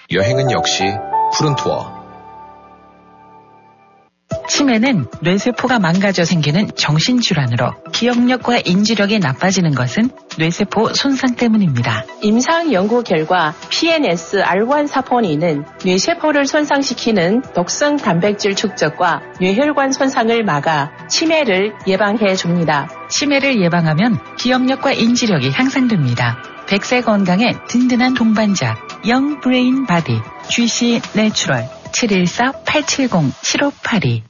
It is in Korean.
여행은 역시 푸른 투어. 치매는 뇌세포가 망가져 생기는 정신질환으로 기억력과 인지력이 나빠지는 것은 뇌세포 손상 때문입니다. 임상 연구 결과 PNS-R1 사포닌은 뇌세포를 손상시키는 독성 단백질 축적과 뇌혈관 손상을 막아 치매를 예방해 줍니다. 치매를 예방하면 기억력과 인지력이 향상됩니다. 100세 건강에 든든한 동반자 Young Brain Body GC 내추럴 714-870-7582